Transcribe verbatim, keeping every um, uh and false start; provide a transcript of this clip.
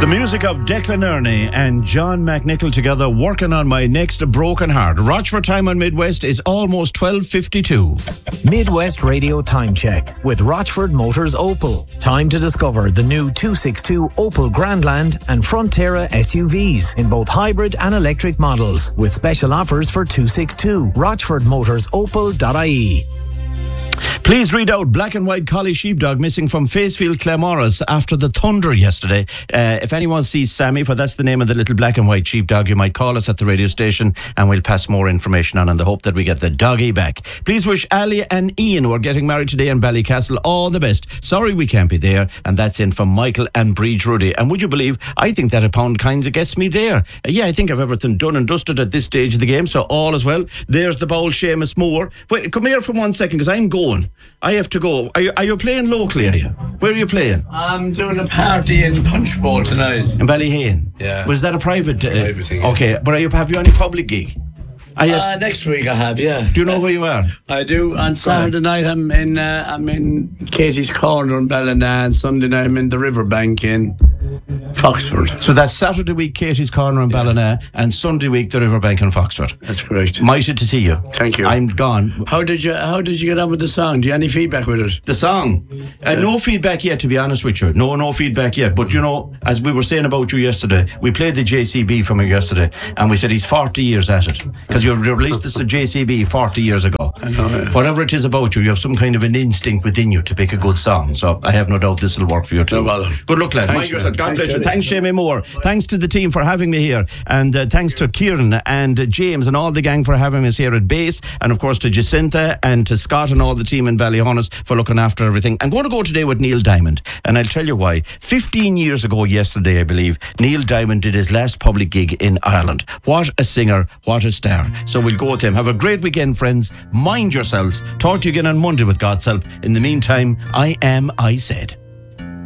The music of Declan Ernie and John McNichol together working on my next broken heart. Rochford time on Midwest is almost twelve fifty-two. Midwest Radio Time Check with Rochford Motors Opel. Time to discover the new two sixty-two Opel Grandland and Frontera S U Vs in both hybrid and electric models with special offers for two sixty-two. rochford motors opel dot I E. Please read out black and white collie sheepdog missing from Facefield, Claremorris after the thunder yesterday. Uh, if anyone sees Sammy, for that's the name of the little black and white sheepdog, you might call us at the radio station and we'll pass more information on in the hope that we get the doggy back. Please wish Ali and Ian, who are getting married today in Ballycastle, all the best. Sorry we can't be there. And that's in from Michael and Breach Rudy. And would you believe, I think that a pound kind of gets me there. Uh, yeah, I think I've everything done and dusted at this stage of the game, so all is well. There's the bowl, Seamus Moore. Wait, come here for one second, because I'm going. I have to go. Are you, are you playing locally, are you? Where are you playing? I'm doing a party in Punchbowl tonight. In Ballyhane? Yeah. Was that a private? Uh, Private thing, yeah. Okay, but are you, have you any public gig? Are you, Uh, next week I have, yeah. do you know where you are? I do. On Saturday night I'm in uh, I'm in Katie's Corner in Ballina, and Sunday night I'm in the Riverbank in Foxford. So that's Saturday week, Katie's Corner in Ballina, and Sunday week, the Riverbank in Foxford. That's correct. Mighty to see you. Thank you. I'm gone. How did you How did you get on with the song? Do you have any feedback with it? The song. Uh, no feedback yet, to be honest with you. No, no feedback yet. But you know, as we were saying about you yesterday, we played the J C B from you yesterday, and we said he's forty years at it. Because you released this at J C B forty years ago. I know, yeah. Whatever it is about you, you have some kind of an instinct within you to pick a good song. So I have no doubt this will work for you too. No bother. Good luck, lad. Thanks, Mind yourself. God Thanks, bless you. Jenny. Thanks, Jamie Moore. Thanks to the team for having me here. And uh, thanks to Kieran and uh, James and all the gang for having us here at base. And of course to Jacinta and to Scott and all the team in Ballyhonus for looking after everything. I'm going to go today with Neil Diamond. And I'll tell you why. fifteen years ago yesterday, I believe, Neil Diamond did his last public gig in Ireland. What a singer. What a star. So we'll go with him. Have a great weekend, friends. Mind yourselves. Talk to you again on Monday with God's help. In the meantime, I am I said.